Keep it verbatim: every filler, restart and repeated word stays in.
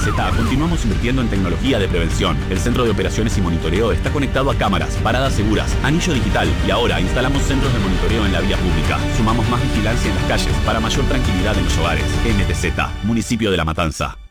Z continuamos invirtiendo en tecnología de prevención. El centro de operaciones y monitoreo está conectado a cámaras, paradas seguras, anillo digital y ahora instalamos centros de monitoreo en la vía pública. Sumamos más vigilancia en las calles para mayor tranquilidad en los hogares. M T Z, Municipio de La Matanza.